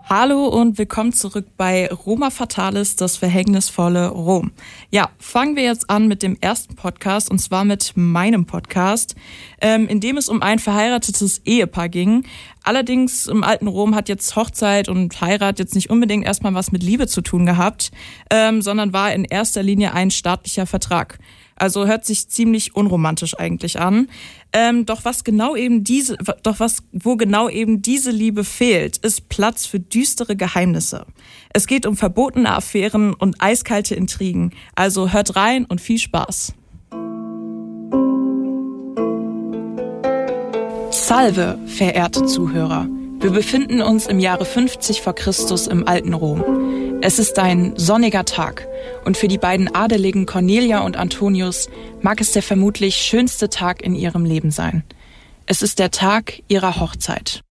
Hallo und willkommen zurück bei Roma Fatalis, das verhängnisvolle Rom. Ja, fangen wir jetzt an mit dem ersten Podcast, und zwar mit meinem Podcast, in dem es um ein verheiratetes Ehepaar ging. Allerdings im alten Rom hat jetzt Hochzeit und Heirat jetzt nicht unbedingt erstmal was mit Liebe zu tun gehabt, sondern war in erster Linie ein staatlicher Vertrag. Also hört sich ziemlich unromantisch eigentlich an. Doch wo genau eben diese Liebe fehlt, ist Platz für düstere Geheimnisse. Es geht um verbotene Affären und eiskalte Intrigen. Also hört rein und viel Spaß. Salve, verehrte Zuhörer. Wir befinden uns im Jahre 50 vor Christus im alten Rom. Es ist ein sonniger Tag und für die beiden Adeligen Cornelia und Antonius mag es der vermutlich schönste Tag in ihrem Leben sein. Es ist der Tag ihrer Hochzeit.